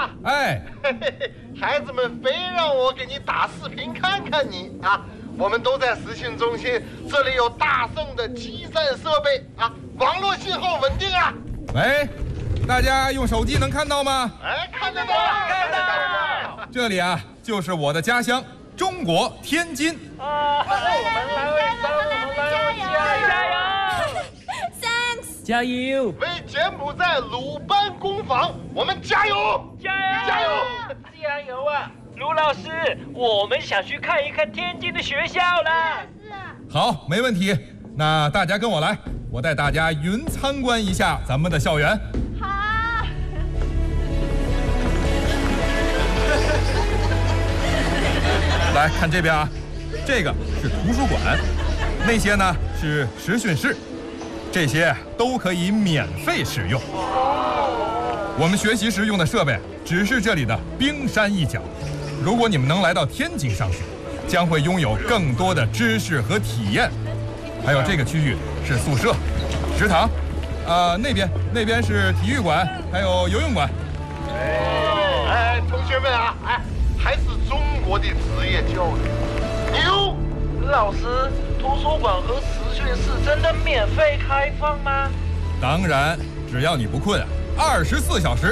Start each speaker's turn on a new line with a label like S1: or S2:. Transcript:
S1: 啊！
S2: 哎，
S1: 孩子们非让我给你打视频看看你啊！我们都在实训中心，这里有大圣的基站设备啊，网络信号稳定啊！
S2: 喂，大家用手机能看到吗？
S1: 哎，看得到，看得到。
S2: 这里啊，就是我的家乡中国天津。
S1: 我们来为加油
S3: Thanks，
S4: 加油！
S1: 为柬埔寨鲁班工坊，我们加油！加油！
S4: 加油啊！卢老师，我们想去看一看天津的学校了。
S2: 好，没问题。那大家跟我来，我带大家云参观一下咱们的校园。
S3: 好。
S2: 来看这边啊，这个是图书馆，那些呢是实训室，这些都可以免费使用。我们学习时用的设备只是这里的冰山一角。如果你们能来到天津上学，将会拥有更多的知识和体验。还有这个区域是宿舍、食堂，那边是体育馆，还有游泳馆。
S1: 哎，同学们啊，哎，还是中国的职业教育牛。
S4: 老师，图书馆和实训室真的免费开放吗？
S2: 当然，只要你不困，24小时